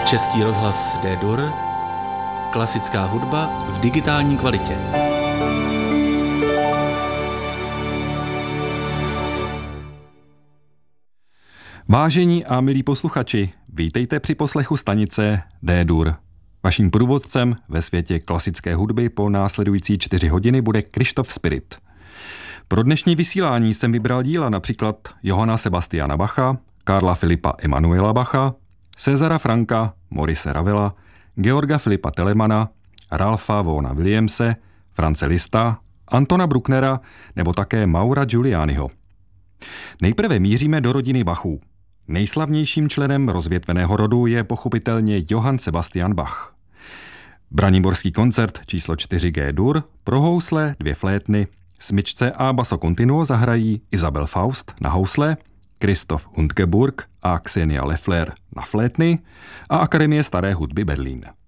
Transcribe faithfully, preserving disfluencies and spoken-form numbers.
Český rozhlas D-Dur, klasická hudba v digitální kvalitě. Vážení a milí posluchači, vítejte při poslechu stanice D-Dur. Vaším průvodcem ve světě klasické hudby po následující čtyři hodiny bude Krištof Spirit. Pro dnešní vysílání jsem vybral díla například Johanna Sebastiana Bacha, Karla Filipa Emanuela Bacha, Césara Franka, Maurice Ravela, Georga Filipa Telemana, Ralpha Vaughana Williamse, France Liszta, Antona Brucknera nebo také Maura Giulianiho. Nejprve míříme do rodiny Bachů. Nejslavnějším členem rozvětveného rodu je pochopitelně Johann Sebastian Bach. Braniborský koncert číslo čtyři G-dur pro housle, dvě flétny, smyčce a basso continuo zahrají Isabel Faust na housle, Christoph Hundkeburg a Xenia Leffler na flétny a Akademie staré hudby Berlín.